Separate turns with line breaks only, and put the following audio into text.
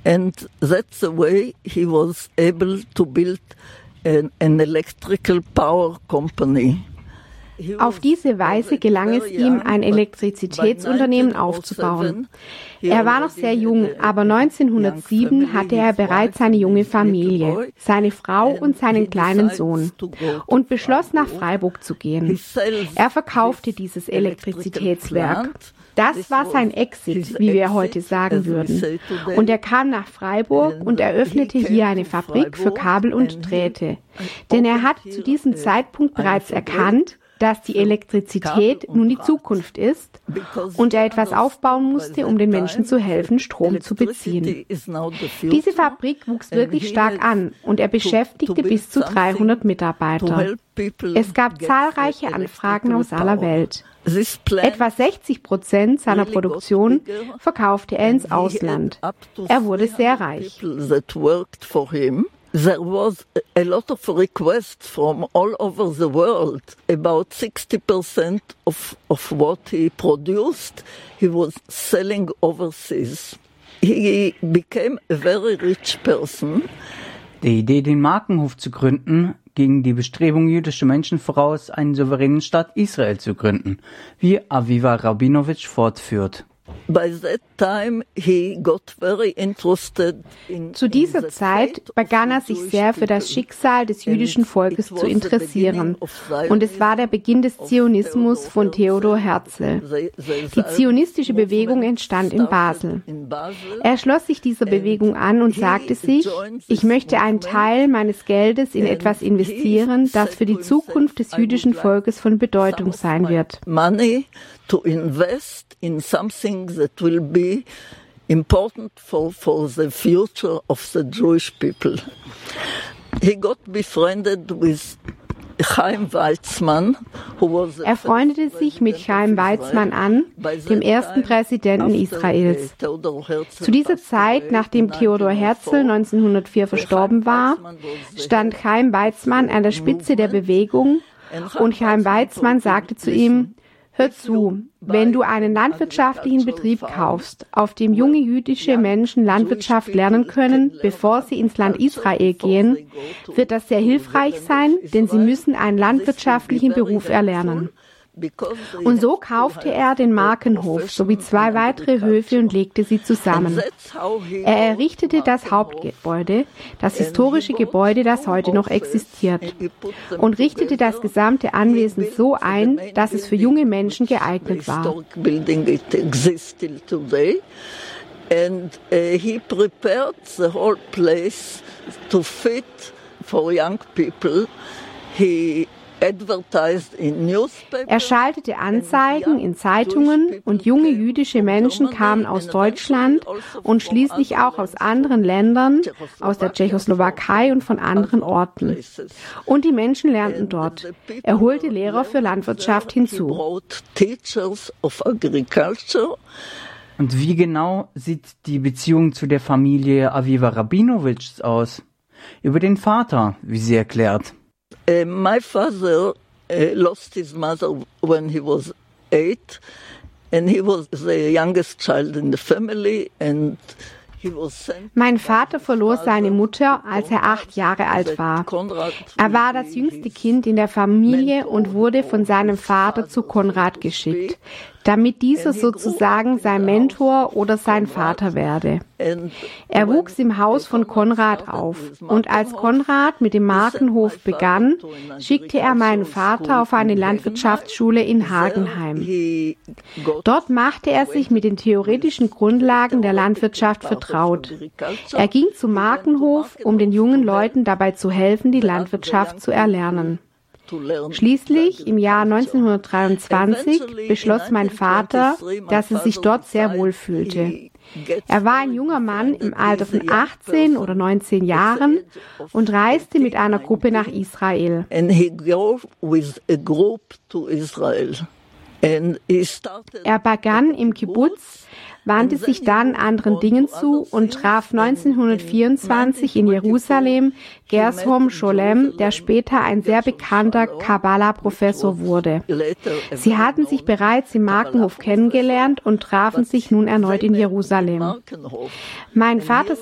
And that's the way he was able to build an electrical power company.
Auf diese Weise gelang es ihm, ein Elektrizitätsunternehmen aufzubauen. Er war noch sehr jung, aber 1907 hatte er bereits eine junge Familie, seine Frau und seinen kleinen Sohn und beschloss, nach Freiburg zu gehen. Er verkaufte dieses Elektrizitätswerk. Das war sein Exit, wie wir heute sagen würden. Und er kam nach Freiburg und eröffnete hier eine Fabrik für Kabel und Drähte. Denn er hat zu diesem Zeitpunkt bereits erkannt, dass die Elektrizität nun die Zukunft ist und er etwas aufbauen musste, um den Menschen zu helfen, Strom zu beziehen. Diese Fabrik wuchs wirklich stark an und er beschäftigte bis zu 300 Mitarbeiter. Es gab zahlreiche Anfragen aus aller Welt. Etwa 60% seiner Produktion verkaufte er ins Ausland. Er wurde sehr reich.
There was a lot of requests from all over the world. About 60% of what he produced, he was selling overseas. He became a very rich person.
Die Idee, den Markenhof zu gründen, ging die Bestrebung jüdischer Menschen voraus, einen souveränen Staat Israel zu gründen, wie Aviva Rabinowitsch fortführt.
Zu dieser Zeit begann er sich sehr für das Schicksal des jüdischen Volkes zu interessieren. Und es war der Beginn des Zionismus von Theodor Herzl. Die zionistische Bewegung entstand in Basel. Er schloss sich dieser Bewegung an und sagte sich, ich möchte einen Teil meines Geldes in etwas investieren, das für die Zukunft des jüdischen Volkes von Bedeutung sein wird.
To invest in something that will be important for the future of the Jewish people. He got befriended with Chaim Weizmann,
er freundete sich mit Chaim Weizmann an, dem ersten Präsidenten Israels. Zu dieser Zeit, nachdem Theodor Herzl 1904 verstorben war, stand Chaim Weizmann an der Spitze der Bewegung und Chaim Weizmann sagte zu ihm, hör zu, wenn du einen landwirtschaftlichen Betrieb kaufst, auf dem junge jüdische Menschen Landwirtschaft lernen können, bevor sie ins Land Israel gehen, wird das sehr hilfreich sein, denn sie müssen einen landwirtschaftlichen Beruf erlernen. Und so kaufte er den Markenhof sowie 2 weitere Höfe und legte sie zusammen. Er errichtete das Hauptgebäude, das historische Gebäude, das heute noch existiert, und richtete das gesamte Anwesen so ein, dass es für junge Menschen geeignet war.
And he prepared the whole place to fit for young people.
Er schaltete Anzeigen in Zeitungen und junge jüdische Menschen kamen aus Deutschland und schließlich auch aus anderen Ländern, aus der Tschechoslowakei und von anderen Orten. Und die Menschen lernten dort. Er holte Lehrer für Landwirtschaft hinzu.
Und wie genau sieht die Beziehung zu der Familie Aviva Rabinowitschs aus? Über den Vater, wie sie erklärt.
My father lost his mother when he was 8, and he was the youngest child in the family, and
mein Vater verlor seine Mutter, als er 8 Jahre alt war. Er war das jüngste Kind in der Familie und wurde von seinem Vater zu Konrad geschickt, damit dieser sozusagen sein Mentor oder sein Vater werde. Er wuchs im Haus von Konrad auf und als Konrad mit dem Markenhof begann, schickte er meinen Vater auf eine Landwirtschaftsschule in Hagenheim. Dort machte er sich mit den theoretischen Grundlagen der Landwirtschaft vertraut. Er ging zum Markenhof, um den jungen Leuten dabei zu helfen, die Landwirtschaft zu erlernen. Schließlich, im Jahr 1923, beschloss mein Vater, dass er sich dort sehr wohl fühlte. Er war ein junger Mann im Alter von 18 oder 19 Jahren und reiste mit einer Gruppe nach Israel. Er begann im Kibbutz, wandte sich dann anderen Dingen zu und traf 1924 in Jerusalem Gershom Scholem, der später ein sehr bekannter Kabbalah-Professor wurde. Sie hatten sich bereits im Markenhof kennengelernt und trafen sich nun erneut in Jerusalem. Mein Vater